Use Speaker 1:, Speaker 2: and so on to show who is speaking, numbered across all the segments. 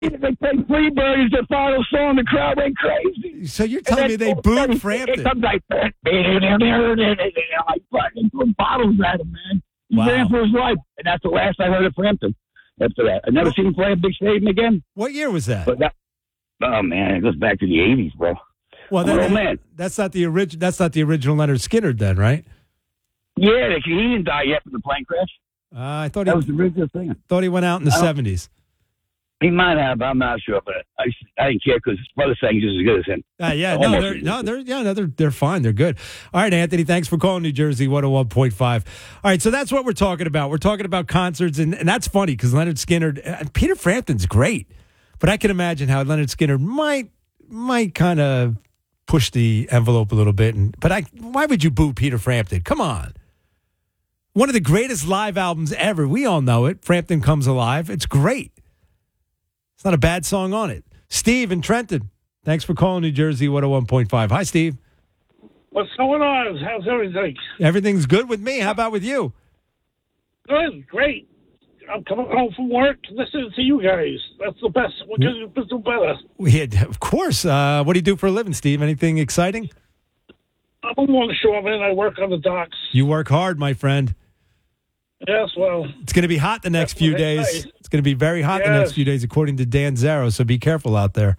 Speaker 1: They played Freebird as the final song. The crowd went crazy.
Speaker 2: So you're telling me they booed Frampton?
Speaker 1: It comes like, like fucking throwing bottles at him, man. He
Speaker 2: Wow.
Speaker 1: ran for his life, and that's the last I heard of Frampton. After that, I never seen him play a big stadium again.
Speaker 2: What year was that?
Speaker 1: But oh man, it goes back to the '80s, bro.
Speaker 2: Well,
Speaker 1: man,
Speaker 2: that's not the original. That's not the original Leonard Skinner, then, right?
Speaker 1: Yeah, he didn't die yet from the plane crash.
Speaker 2: I thought
Speaker 1: That was the original thing.
Speaker 2: Thought he went out in the 70s.
Speaker 1: He might have, I'm not sure, but I didn't care because his brother sang just as good as him.
Speaker 2: They're fine. They're good. All right, Anthony, thanks for calling New Jersey 101.5. All right, so that's what we're talking about. We're talking about concerts, and that's funny because Leonard Skinner, Peter Frampton's great, but I can imagine how Leonard Skinner might kind of push the envelope a little bit. But why would you boo Peter Frampton? Come on. One of the greatest live albums ever. We all know it. Frampton Comes Alive. It's great. It's not a bad song on it. Steve in Trenton. Thanks for calling New Jersey 101.5. Hi, Steve.
Speaker 3: What's going on? How's everything?
Speaker 2: Everything's good with me. How about with you?
Speaker 3: Good, great. I'm coming home from work listening to you guys. That's the best. What can you do better?
Speaker 2: Of course. What do you do for a living, Steve? Anything exciting?
Speaker 3: I'm a longshoreman. I work on the docks.
Speaker 2: You work hard, my friend.
Speaker 3: Yes, well.
Speaker 2: It's going to be hot the next few days.
Speaker 3: Nice.
Speaker 2: It's going to be very hot the next few days, according to Dan Zaro, so be careful out there.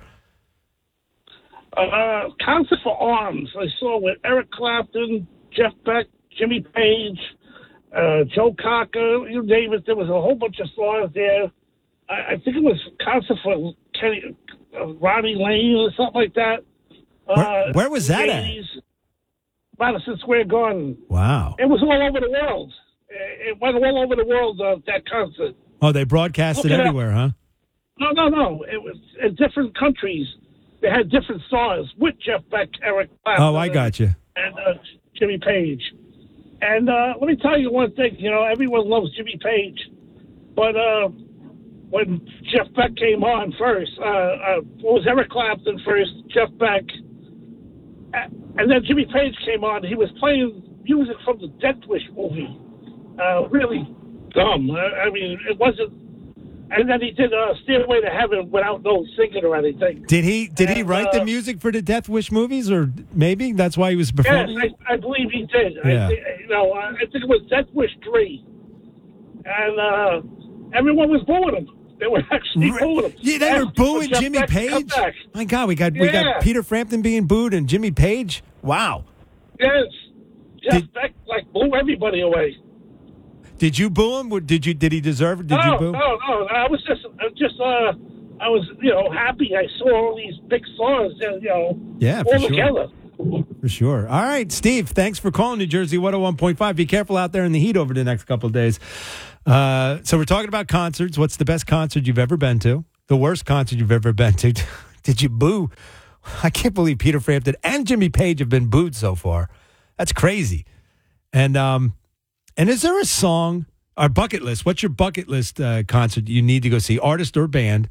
Speaker 3: Concert for Arms. I saw with Eric Clapton, Jeff Beck, Jimmy Page, Joe Cocker, you name it. There was a whole bunch of stars there. I think it was concert for Ronnie Lane or something like that.
Speaker 2: Where was that at?
Speaker 3: Madison Square Garden.
Speaker 2: Wow.
Speaker 3: It was all over the world. It went all over the world, that concert.
Speaker 2: Oh, they broadcast it everywhere, huh?
Speaker 3: No. It was in different countries. They had different stars with Jeff Beck, Eric Clapton.
Speaker 2: Oh, I got you.
Speaker 3: And Jimmy Page. And let me tell you one thing. You know, everyone loves Jimmy Page. But when Jeff Beck came on first, it was Eric Clapton first, Jeff Beck. And then Jimmy Page came on. He was playing music from the Death Wish movie. Really dumb. I mean, it wasn't. And then he did Stairway to Heaven without no singing or anything.
Speaker 2: Did he write the music for the Death Wish movies, or maybe that's why he was performing?
Speaker 3: Yes, I believe he did.
Speaker 2: Yeah.
Speaker 3: I think it was Death Wish 3. And everyone was booing him. They were actually booing him.
Speaker 2: Yeah, they were booing Jimmy Page? My God, we got Peter Frampton being booed and Jimmy Page? Wow.
Speaker 3: Yes. Jeff Beck, blew everybody away.
Speaker 2: Did you boo him? Did he deserve it? Did you boo?
Speaker 3: No. I was I was happy. I saw all these big stars,
Speaker 2: yeah, for
Speaker 3: all
Speaker 2: sure.
Speaker 3: together.
Speaker 2: For sure. All right, Steve, thanks for calling New Jersey 101.5. Be careful out there in the heat over the next couple of days. So we're talking about concerts. What's the best concert you've ever been to? The worst concert you've ever been to? Did you boo? I can't believe Peter Frampton and Jimmy Page have been booed so far. That's crazy. And is there a song, our bucket list? What's your bucket list concert you need to go see, artist or band?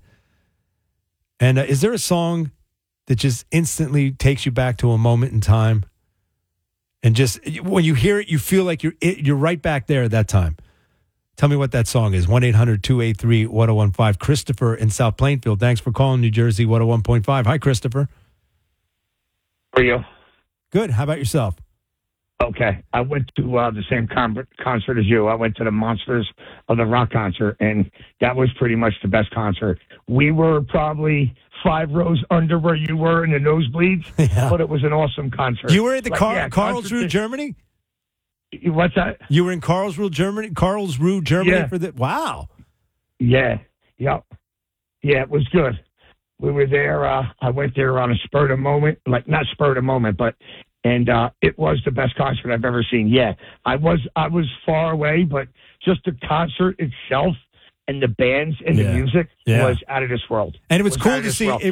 Speaker 2: And is there a song that just instantly takes you back to a moment in time? And just when you hear it, you feel like you're right back there at that time. Tell me what that song is. 1-800-283-1015. Christopher in South Plainfield. Thanks for calling New Jersey 101.5. Hi, Christopher.
Speaker 1: How are you?
Speaker 2: Good. How about yourself?
Speaker 1: Okay. I went to the same concert as you. I went to the Monsters of the Rock concert, and that was pretty much the best concert. We were probably 5 rows under where you were in the nosebleeds, but it was an awesome concert.
Speaker 2: You were at the Karlsruhe, Germany?
Speaker 1: What's that?
Speaker 2: You were in Karlsruhe, Germany for the... Wow.
Speaker 1: Yeah. Yep. Yeah, it was good. We were there. I went there on a spur of the moment, not spur of the moment, but... And it was the best concert I've ever seen. Yeah, I was far away, but just the concert itself and the bands and the music was out of this world.
Speaker 2: And it was cool to see.
Speaker 1: Go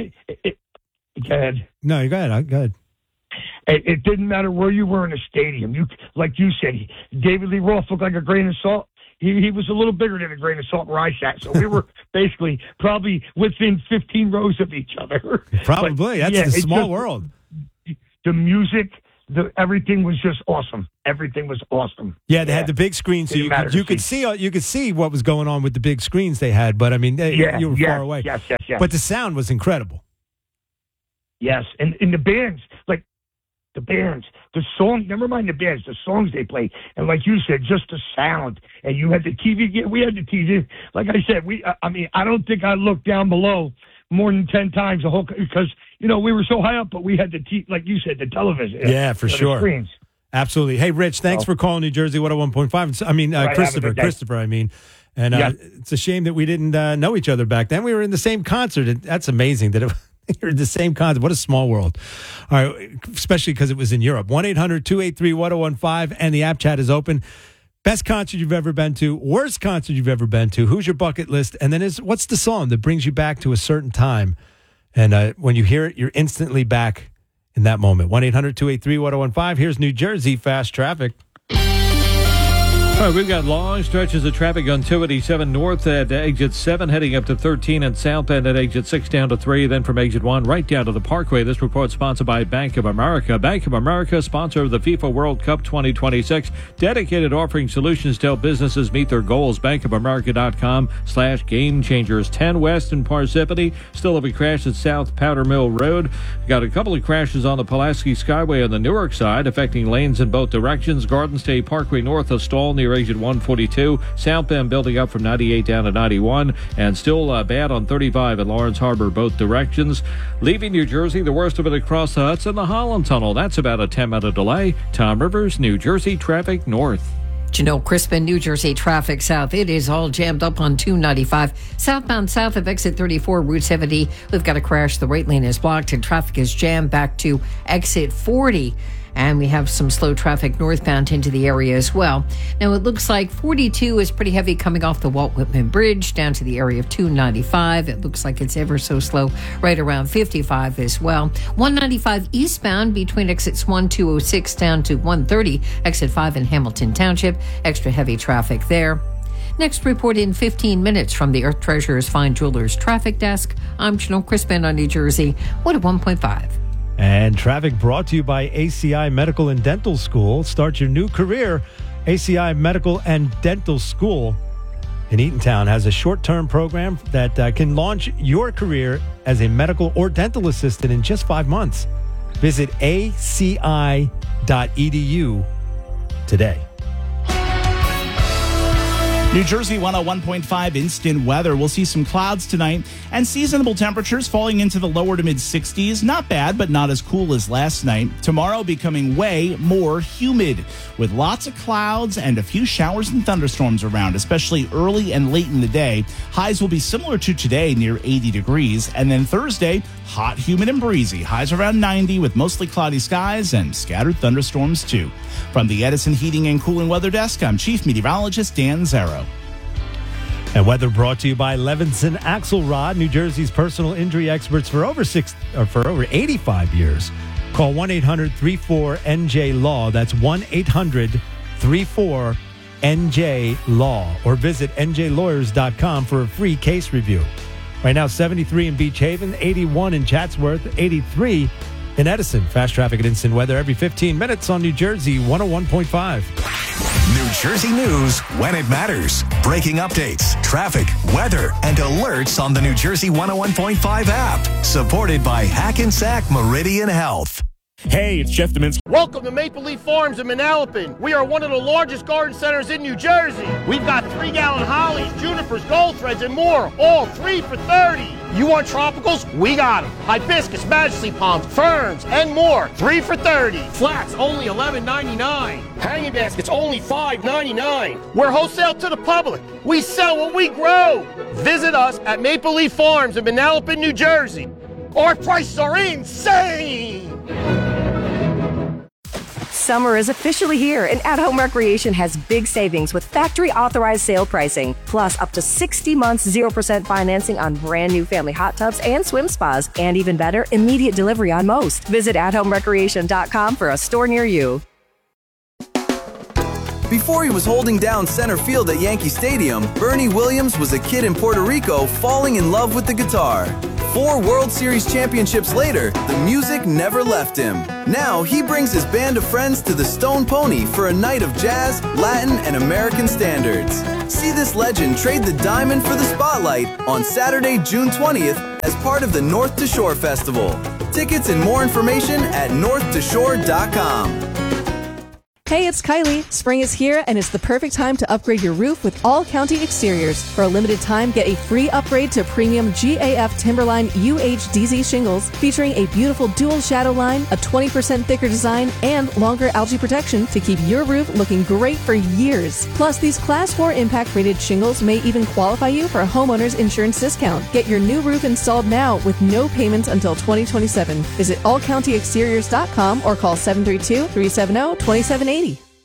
Speaker 1: ahead.
Speaker 2: No, go ahead.
Speaker 1: It didn't matter where you were in the stadium. Like you said, David Lee Roth looked like a grain of salt. He was a little bigger than a grain of salt where I sat. So we were basically probably within 15 rows of each other.
Speaker 2: Probably. That's a small world.
Speaker 1: The music, everything was just awesome. Everything was awesome.
Speaker 2: Yeah, they had the big screen, so you could see what was going on with the big screens they had. But I mean, you were far away.
Speaker 1: Yes.
Speaker 2: But the sound was incredible.
Speaker 1: Yes, and the bands, like the song. Never mind the bands, the songs they played, and like you said, just the sound. And you had the TV. Yeah, we had the TV. Like I said, I don't think I looked down below more than 10 times the whole, because we were so high up, but we had like you said, the television.
Speaker 2: Yeah, for sure.
Speaker 1: The screens.
Speaker 2: Absolutely. Hey, Rich, thanks for calling New Jersey 101.5. I mean, Christopher, I mean. And it's a shame that we didn't know each other back then. We were in the same concert. That's amazing that you're in the same concert. What a small world. All right, especially because it was in Europe. 1-800-283-1015, and the app chat is open. Best concert you've ever been to, worst concert you've ever been to, who's your bucket list, and then what's the song that brings you back to a certain time? And when you hear it, you're instantly back in that moment. 1-800-283-1015. Here's New Jersey Fast Traffic.
Speaker 4: All right, we've got long stretches of traffic on 287 north at exit 7, heading up to 13 and southbound at exit 6 down to 3, then from exit 1 right down to the Parkway. This report sponsored by Bank of America. Bank of America, sponsor of the FIFA World Cup 2026, dedicated offering solutions to help businesses meet their goals. bankofamerica.com/game changers. 10 West in Parsippany. Still have a crash at South Powder Mill Road. Got a couple of crashes on the Pulaski Skyway on the Newark side, affecting lanes in both directions. Garden State Parkway north, a stall near exit 142, southbound building up from 98 down to 91, and still bad on 35 at Lawrence Harbor both directions. Leaving New Jersey, the worst of it across the Hudson, the Holland Tunnel. That's about a 10-minute delay. Tom Rivers, New Jersey traffic north.
Speaker 5: Janelle Crispin, New Jersey traffic south. It is all jammed up on 295. Southbound south of exit 34, Route 70. We've got a crash. The right lane is blocked and traffic is jammed back to exit 40. And we have some slow traffic northbound into the area as well. Now, it looks like 42 is pretty heavy coming off the Walt Whitman Bridge down to the area of 295. It looks like it's ever so slow right around 55 as well. 195 eastbound between exits 1206 down to 130, exit 5 in Hamilton Township. Extra heavy traffic there. Next report in 15 minutes from the Earth Treasurer's Fine Jewelers Traffic Desk. I'm Janelle Crispin on New Jersey 101.5.
Speaker 2: And traffic brought to you by ACI Medical and Dental School. Start your new career. ACI Medical and Dental School in Eatontown has a short-term program that can launch your career as a medical or dental assistant in just 5 months. Visit aci.edu today.
Speaker 6: New Jersey 101.5 instant weather. We'll see some clouds tonight and seasonable temperatures falling into the lower to mid 60s. Not bad, but not as cool as last night. Tomorrow becoming way more humid with lots of clouds and a few showers and thunderstorms around, especially early and late in the day. Highs will be similar to today, near 80 degrees. And then Thursday, hot, humid, and breezy. Highs around 90 with mostly cloudy skies and scattered thunderstorms too. From the Edison Heating and Cooling Weather Desk, I'm Chief Meteorologist Dan Zarrow.
Speaker 2: And weather brought to you by Levinson Axelrod, New Jersey's personal injury experts for over 85 years. Call 1-800-34-NJ-LAW. That's 1-800-34-NJ-LAW. Or visit njlawyers.com for a free case review. Right now, 73 in Beach Haven, 81 in Chatsworth, 83 in Edison. Fast traffic and instant weather every 15 minutes on New Jersey 101.5.
Speaker 7: New Jersey news when it matters. Breaking updates, traffic, weather, and alerts on the New Jersey 101.5 app. Supported by Hackensack Meridian Health.
Speaker 8: Hey, it's Jeff Dominski.
Speaker 9: Welcome to Maple Leaf Farms in Manalapan. We are one of the largest garden centers in New Jersey. We've got 3-gallon hollies, junipers, gold threads, and more, all 3 for $30. You want tropicals? We got them. Hibiscus, majesty palms, ferns, and more, 3 for $30. Flats, only $11.99. Hanging baskets, only $5.99. We're wholesale to the public. We sell what we grow. Visit us at Maple Leaf Farms in Manalapan, New Jersey. Our prices are insane.
Speaker 10: Summer is officially here, and At Home Recreation has big savings with factory-authorized sale pricing, plus up to 60 months 0% financing on brand new family hot tubs and swim spas, and even better, immediate delivery on most. Visit athomerecreation.com for a store near you.
Speaker 11: Before he was holding down center field at Yankee Stadium, Bernie Williams was a kid in Puerto Rico falling in love with the guitar. 4 World Series championships later, the music never left him. Now he brings his band of friends to the Stone Pony for a night of jazz, Latin, and American standards. See this legend trade the diamond for the spotlight on Saturday, June 20th as part of the North to Shore Festival. Tickets and more information at northtashore.com.
Speaker 8: Hey, it's Kylie. Spring is here, and it's the perfect time to upgrade your roof with All County Exteriors. For a limited time, get a free upgrade to premium GAF Timberline UHDZ shingles, featuring a beautiful dual shadow line, a 20% thicker design, and longer algae protection to keep your roof looking great for years. Plus, these Class 4 impact-rated shingles may even qualify you for a homeowner's insurance discount. Get your new roof installed now with no payments until 2027. Visit allcountyexteriors.com or call 732-370-2780.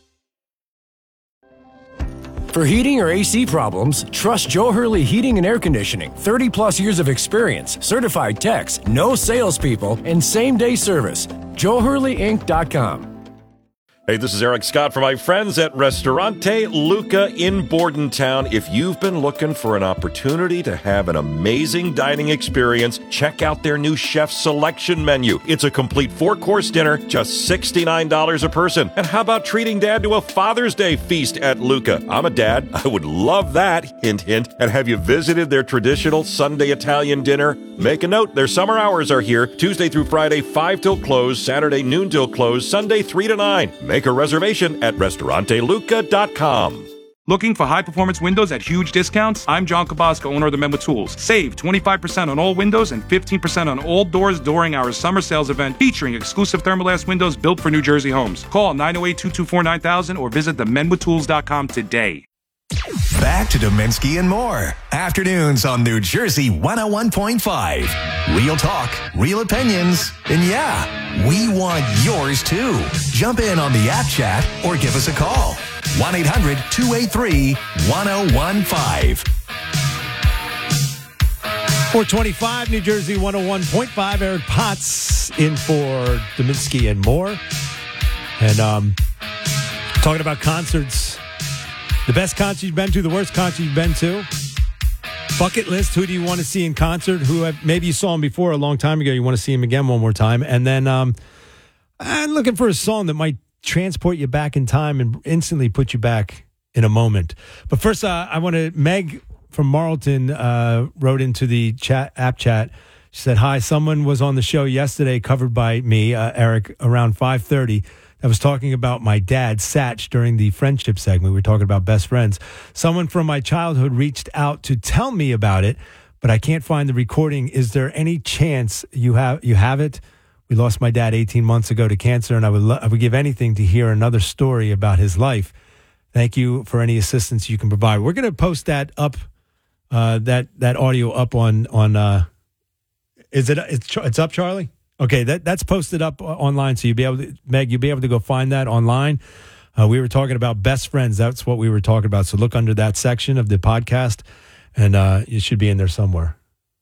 Speaker 12: For heating or AC problems, trust Joe Hurley Heating and Air Conditioning. 30 plus years of experience, certified techs, no salespeople, and same-day service. JoeHurleyInc.com.
Speaker 13: Hey, this is Eric Scott for my friends at Ristorante Luca in Bordentown. If you've been looking for an opportunity to have an amazing dining experience, check out their new chef selection menu. It's a complete 4-course dinner, just $69 a person. And how about treating Dad to a Father's Day feast at Luca? I'm a dad. I would love that. Hint, hint. And have you visited their traditional Sunday Italian dinner? Make a note. Their summer hours are here, Tuesday through Friday, 5 till close, Saturday noon till close, Sunday 3 to 9. Make a reservation at restauranteluca.com.
Speaker 14: Looking for high-performance windows at huge discounts? I'm John Kabasco, owner of the Men with Tools. Save 25% on all windows and 15% on all doors during our summer sales event featuring exclusive Thermalast windows built for New Jersey homes. Call 908-224-9000 or visit themenwithtools.com today.
Speaker 7: Back to Dominski and more. Afternoons on New Jersey 101.5. Real talk, real opinions, and yeah, we want yours too. Jump in on the app chat or give us a call. 1-800-283-1015.
Speaker 2: 425 New Jersey 101.5. Eric Potts in for Dominski and more. And talking about concerts. The best concert you've been to, the worst concert you've been to. Bucket list, who do you want to see in concert? Maybe you saw him before a long time ago. You want to see him again one more time. And then I'm looking for a song that might transport you back in time and instantly put you back in a moment. But first, I want to, Meg from Marlton wrote into the app chat. She said, hi, someone was on the show yesterday covered by me, Eric, around 5:30. I was talking about my dad, Satch, during the friendship segment. We were talking about best friends. Someone from my childhood reached out to tell me about it, but I can't find the recording. Is there any chance you have it? We lost my dad 18 months ago to cancer, and I would give anything to hear another story about his life. Thank you for any assistance you can provide. We're going to post that up, that audio up on. It's up, Charlie? Okay, that's posted up online, so you'll be able to, Meg, you'll be able to go find that online. We were talking about best friends. That's what we were talking about. So look under that section of the podcast, and it should be in there somewhere.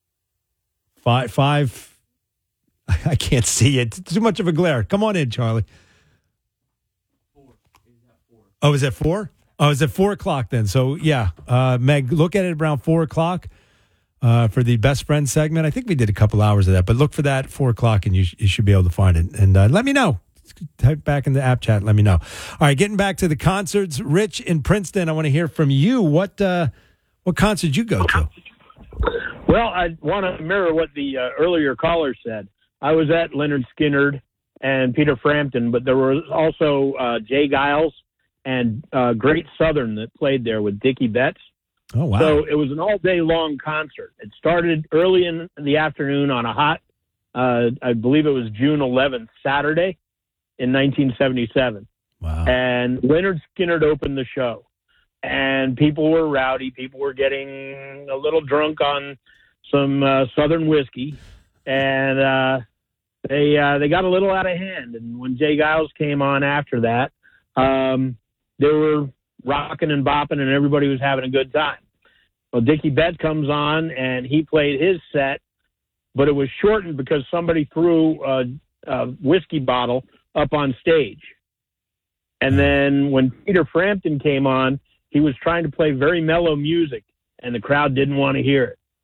Speaker 2: Five. I can't see it. It's too much of a glare. Come on in, Charlie. 4. Oh, is that 4? Oh, is it 4 o'clock then? So yeah, Meg, look at it around 4 o'clock. For the best friend segment. I think we did a couple hours of that, but look for that 4 o'clock and you should be able to find it. And let me know. Type back in the app chat. Let me know. All right, getting back to the concerts. Rich in Princeton, I want to hear from you. What concert did you go to?
Speaker 15: Well, I want to mirror what the earlier caller said. I was at Lynyrd Skynyrd and Peter Frampton, but there was also Jay Giles and Great Southern that played there with Dickie Betts.
Speaker 2: Oh, wow.
Speaker 15: So it was an all-day-long concert. It started early in the afternoon on a hot, I believe it was June 11th, Saturday in 1977.
Speaker 2: Wow.
Speaker 15: And Lynyrd Skynyrd opened the show. And people were rowdy. People were getting a little drunk on some Southern whiskey. And they got a little out of hand. And when Jay Giles came on after that, they were rocking and bopping, and everybody was having a good time. Well, Dickie Betts comes on, and he played his set, but it was shortened because somebody threw a whiskey bottle up on stage. And then when Peter Frampton came on, he was trying to play very mellow music, and the crowd didn't want to hear it.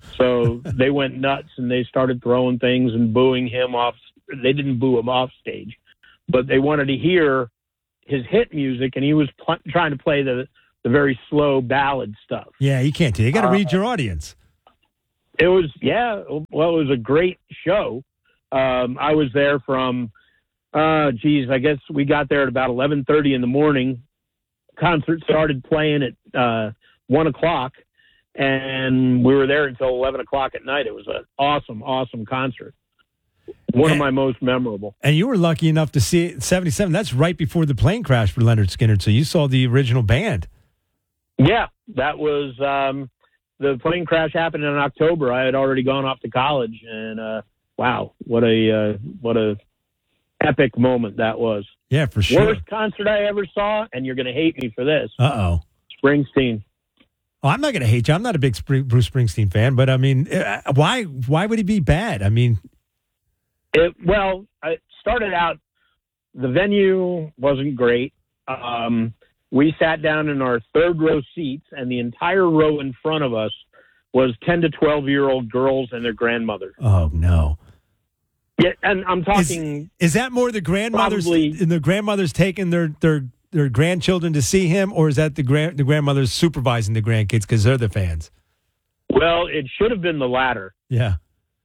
Speaker 15: So they went nuts and they started throwing things and booing him off. They didn't boo him off stage, but they wanted to hear his hit music, and he was trying to play the very slow ballad stuff.
Speaker 2: Yeah, you can't do it. You got to read your audience.
Speaker 15: It was, it was a great show. I was there from, I guess we got there at about 11:30 in the morning. Concert started playing at 1 o'clock, and we were there until 11 o'clock at night. It was an awesome, awesome concert. One of my most memorable. And
Speaker 2: you were lucky enough to see it 77. That's right before the plane crash for Leonard Skinner, so you saw the original band.
Speaker 15: Yeah, that was the plane crash happened in October. I had already gone off to college, and wow, what a epic moment that was.
Speaker 2: Yeah, for sure.
Speaker 15: Worst concert I ever saw, and you're going to hate me for this.
Speaker 2: Uh-oh.
Speaker 15: Springsteen.
Speaker 2: Oh, I'm not going to hate you. I'm not a big Bruce Springsteen fan, but I mean, why would he be bad? I mean,
Speaker 15: it started out, the venue wasn't great. We sat down in our third row seats, and the entire row in front of us was 10 to 12-year-old girls and their grandmothers.
Speaker 2: Oh, no.
Speaker 15: Yeah, and I'm talking...
Speaker 2: Is that more the grandmothers, the grandmothers taking their grandchildren to see him, or is that the grandmothers supervising the grandkids because they're the fans?
Speaker 15: Well, it should have been the latter.
Speaker 2: Yeah.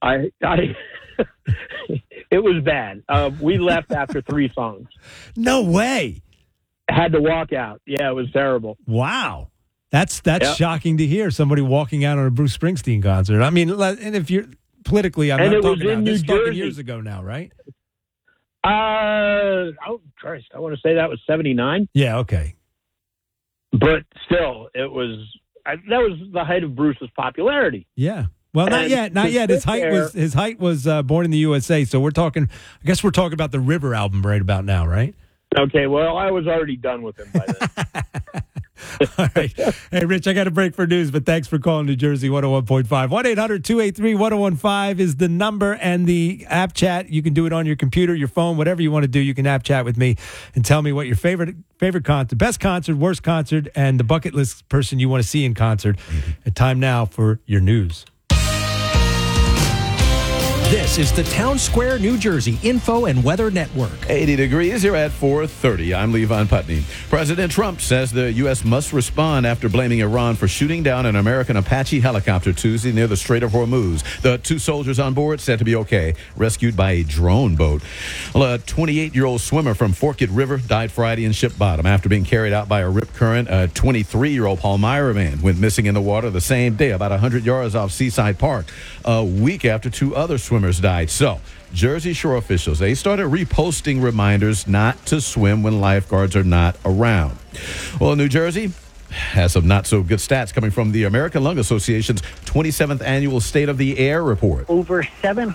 Speaker 15: It was bad. We left after 3 songs.
Speaker 2: No way.
Speaker 15: Had to walk out. Yeah, it was terrible.
Speaker 2: Wow. That's shocking to hear, somebody walking out on a Bruce Springsteen concert. I mean, and if you're politically, I'm not talking about this fucking years ago now, right?
Speaker 15: Oh, Christ. I want to say that was 79.
Speaker 2: Yeah, okay.
Speaker 15: But still, that was the height of Bruce's popularity.
Speaker 2: Yeah. Well, not yet. His height was Born in the USA. So I guess we're talking about the River album right about now, right?
Speaker 15: Okay, well, I was already done with him by then.
Speaker 2: All right. Hey, Rich, I got a break for news, but thanks for calling New Jersey 101.5. 1-800-283-1015 is the number, and the app chat. You can do it on your computer, your phone, whatever you want to do. You can app chat with me and tell me what your favorite concert, best concert, worst concert, and the bucket list person you want to see in concert. And time now for your news.
Speaker 16: This is the Town Square, New Jersey Info and Weather Network.
Speaker 17: 80 degrees here at 4:30. I'm Levon Putney. President Trump says the U.S. must respond after blaming Iran for shooting down an American Apache helicopter Tuesday near the Strait of Hormuz. The 2 soldiers on board said to be okay, rescued by a drone boat. Well, a 28-year-old swimmer from Forked River died Friday in Ship Bottom after being carried out by a rip current. A 23-year-old Palmyra man went missing in the water the same day, about 100 yards off Seaside Park, a week after 2 other swimmers died. So, Jersey Shore officials, they started reposting reminders not to swim when lifeguards are not around. Well, New Jersey has some not-so-good stats coming from the American Lung Association's 27th Annual State of the Air Report.
Speaker 18: Over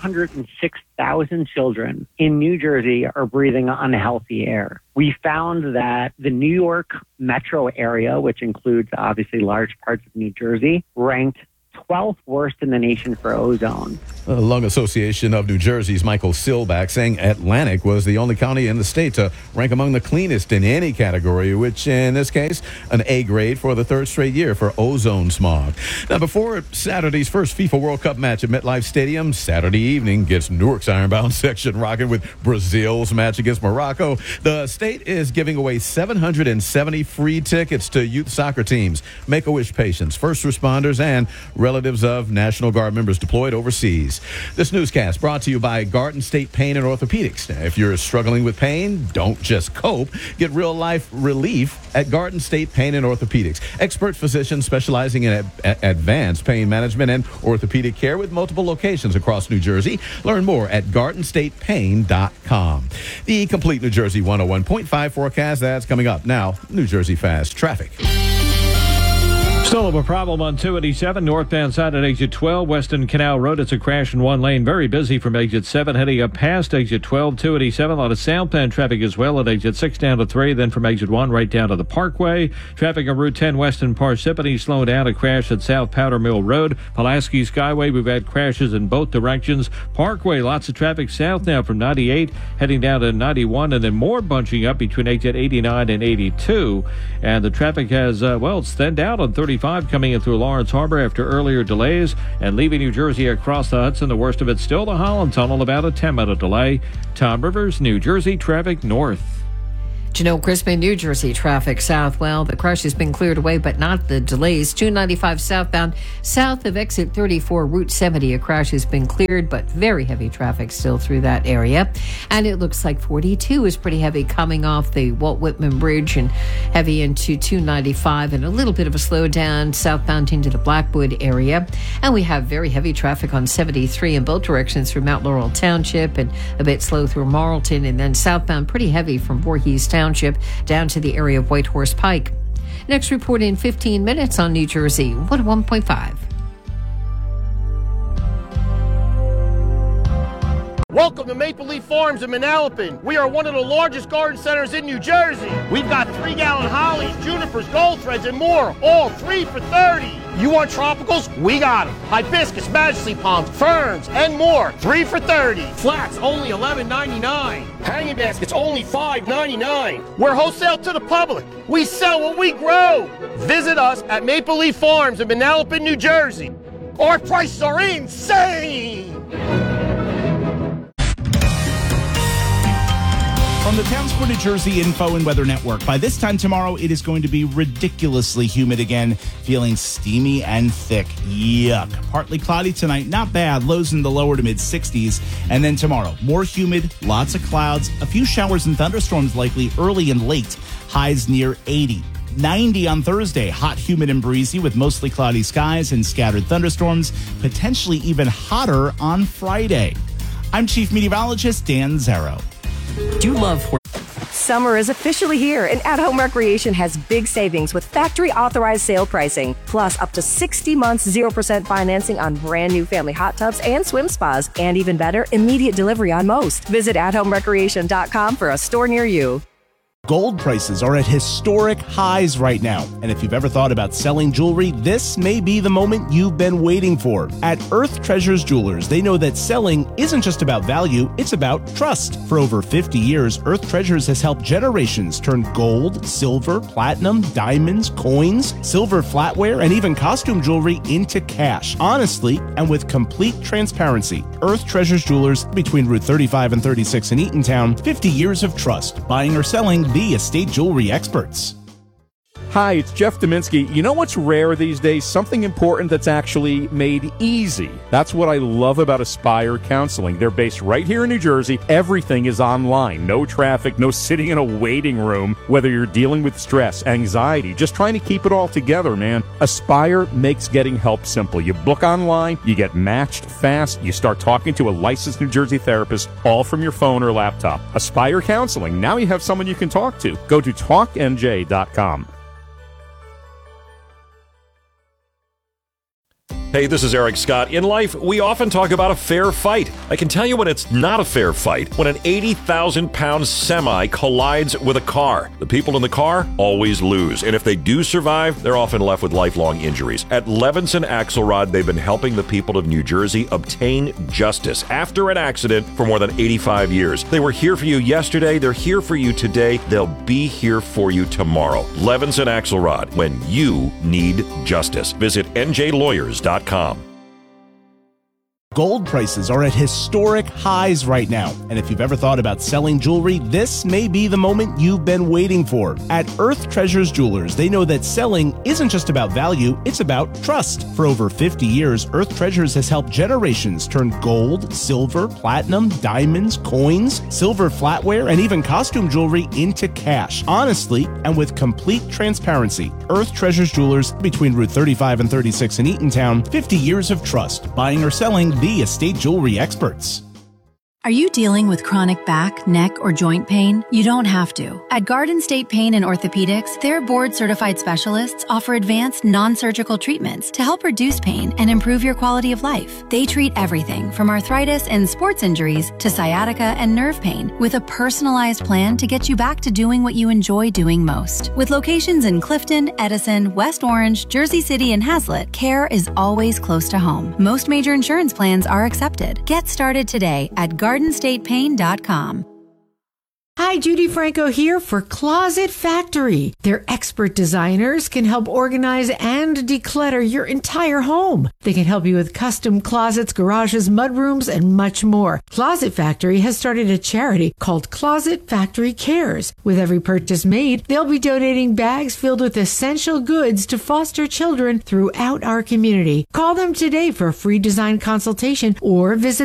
Speaker 18: 706,000 children in New Jersey are breathing unhealthy air. We found that the New York metro area, which includes obviously large parts of New Jersey, ranked 12th worst in the nation for ozone.
Speaker 17: The Lung Association of New Jersey's Michael Silback saying Atlantic was the only county in the state to rank among the cleanest in any category, which in this case, an A grade for the 3rd straight year for ozone smog. Now, before Saturday's first FIFA World Cup match at MetLife Stadium, Saturday evening gets Newark's Ironbound section rocking with Brazil's match against Morocco. The state is giving away 770 free tickets to youth soccer teams, Make-A-Wish patients, first responders, and relatives of National Guard members deployed overseas. This newscast brought to you by Garden State Pain and Orthopedics. Now, if you're struggling with pain, don't just cope. Get real-life relief at Garden State Pain and Orthopedics. Expert physicians specializing in advanced pain management and orthopedic care with multiple locations across New Jersey. Learn more at GardenStatePain.com. The complete New Jersey 101.5 forecast, that's coming up. Now, New Jersey Fast Traffic.
Speaker 4: Still a problem on 287 northbound side at exit 12, Weston Canal Road. It's a crash in one lane. Very busy from exit 7 heading up past exit 12, 287. A lot of southbound traffic as well at exit 6 down to 3. Then from exit 1 right down to the Parkway. Traffic on Route 10 west in Parsippany slowing down. A crash at South Powder Mill Road. Pulaski Skyway, we've had crashes in both directions. Parkway, lots of traffic south now from 98 heading down to 91. And then more bunching up between exit 89 and 82. And the traffic has, it's thinned out on 30. 45 coming in through Lawrence Harbor after earlier delays and leaving New Jersey across the Hudson. The worst of it still the Holland Tunnel, about a 10-minute delay. Tom Rivers, New Jersey traffic north.
Speaker 5: Janelle Crispin, New Jersey traffic south. Well, the crush has been cleared away, but not the delays. 295 southbound, south of exit 34, Route 70. A crash has been cleared, but very heavy traffic still through that area. And it looks like 42 is pretty heavy coming off the Walt Whitman Bridge and heavy into 295, and a little bit of a slowdown southbound into the Blackwood area. And we have very heavy traffic on 73 in both directions through Mount Laurel Township, and a bit slow through Marlton, and then southbound pretty heavy from Voorhees Township down to the area of Whitehorse Pike. Next report in 15 minutes on New Jersey 101.5.
Speaker 9: Welcome to Maple Leaf Farms in Manalapan. We are one of the largest garden centers in New Jersey. We've got 3-gallon hollies, junipers, gold threads, and more, all 3 for $30. You want tropicals? We got them. Hibiscus, majesty palms, ferns, and more, 3 for $30. Flats, only $11.99. Hanging baskets, only $5.99. We're wholesale to the public. We sell what we grow. Visit us at Maple Leaf Farms in Manalapan, New Jersey. Our prices are insane.
Speaker 6: From the Town Square, New Jersey Info and Weather Network. By this time tomorrow, it is going to be ridiculously humid again, feeling steamy and thick. Yuck. Partly cloudy tonight, not bad. Lows in the lower to mid 60s. And then tomorrow, more humid, lots of clouds, a few showers and thunderstorms likely early and late. Highs near 80. 90 on Thursday, hot, humid, and breezy with mostly cloudy skies and scattered thunderstorms. Potentially even hotter on Friday. I'm Chief Meteorologist Dan Zarrow.
Speaker 10: Do love Summer is officially here, and At Home Recreation has big savings with factory authorized sale pricing, plus up to 60 months 0% financing on brand new family hot tubs and swim spas, and even better, immediate delivery on most. Visit athomerecreation.com for a store near you.
Speaker 6: Gold prices are at historic highs right now, and if you've ever thought about selling jewelry, this may be the moment you've been waiting for. At Earth Treasures Jewelers, they know that selling isn't just about value, it's about trust. For over 50 years, Earth Treasures has helped generations turn gold, silver, platinum, diamonds, coins, silver flatware, and even costume jewelry into cash. Honestly, and with complete transparency, Earth Treasures Jewelers, between Route 35 and 36 in Eatontown, 50 years of trust. Buying or selling, the estate jewelry experts.
Speaker 19: Hi, it's Jeff Dominski. You know what's rare these days? Something important that's actually made easy. That's what I love about Aspire Counseling. They're based right here in New Jersey. Everything is online. No traffic, no sitting in a waiting room. Whether you're dealing with stress, anxiety, just trying to keep it all together, man. Aspire makes getting help simple. You book online, you get matched fast, you start talking to a licensed New Jersey therapist, all from your phone or laptop. Aspire Counseling. Now you have someone you can talk to. Go to talknj.com.
Speaker 13: Hey, this is Eric Scott. In life, we often talk about a fair fight. I can tell you when it's not a fair fight, when an 80,000-pound semi collides with a car. The people in the car always lose, and if they do survive, they're often left with lifelong injuries. At Levinson Axelrod, they've been helping the people of New Jersey obtain justice after an accident for more than 85 years. They were here for you yesterday, they're here for you today, they'll be here for you tomorrow. Levinson Axelrod, when you need justice. Visit njlawyers.com.
Speaker 6: Gold prices are at historic highs right now, and if you've ever thought about selling jewelry, this may be the moment you've been waiting for. At Earth Treasures Jewelers, they know that selling isn't just about value, it's about trust. For over 50 years, Earth Treasures has helped generations turn gold, silver, platinum, diamonds, coins, silver flatware, and even costume jewelry into cash. Honestly, and with complete transparency, Earth Treasures Jewelers, between Route 35 and 36 in Eatontown, 50 years of trust. Buying or selling, the estate jewelry experts.
Speaker 20: Are you dealing with chronic back, neck, or joint pain? You don't have to. At Garden State Pain and Orthopedics, their board-certified specialists offer advanced non-surgical treatments to help reduce pain and improve your quality of life. They treat everything from arthritis and sports injuries to sciatica and nerve pain with a personalized plan to get you back to doing what you enjoy doing most. With locations in Clifton, Edison, West Orange, Jersey City, and Hazlet, care is always close to home. Most major insurance plans are accepted. Get started today at GardenStatePain.com.
Speaker 21: Hi, Judy Franco here for Closet Factory. Their expert designers can help organize and declutter your entire home. They can help you with custom closets, garages, mudrooms, and much more. Closet Factory has started a charity called Closet Factory Cares. With every purchase made, they'll be donating bags filled with essential goods to foster children throughout our community. Call them today for a free design consultation or visit